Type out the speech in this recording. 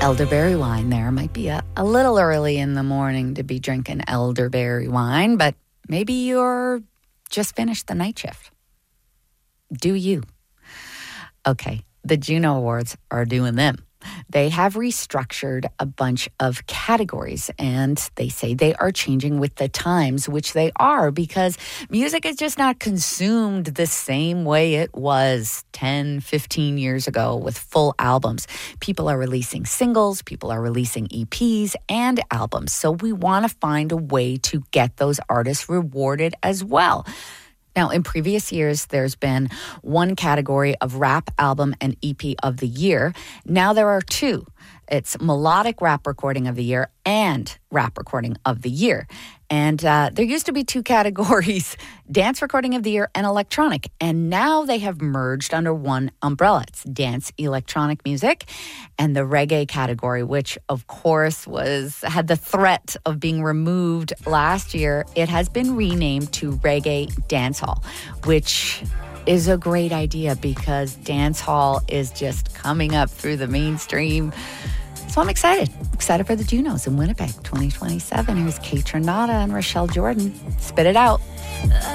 elderberry wine there. Might be a little early in the morning to be drinking elderberry wine, but maybe you're just finished the night shift. Do you? Okay, the Juno Awards are doing them. They have restructured a bunch of categories, and they say they are changing with the times, which they are, because music is just not consumed the same way it was 10, 15 years ago with full albums. People are releasing singles, people are releasing EPs and albums. So we want to find a way to get those artists rewarded as well. Now, in previous years, there's been one category of rap album and EP of the year. Now there are two. It's melodic rap recording of the year and rap recording of the year. And there used to be two categories, dance recording of the year and electronic. And now they have merged under one umbrella. It's dance electronic music and the reggae category, which of course had the threat of being removed last year. It has been renamed to Reggae Dancehall, which is a great idea because dancehall is just coming up through the mainstream. So I'm excited for the Junos in Winnipeg 2027. Here's Kate Trinata and Rochelle Jordan. Spit it out.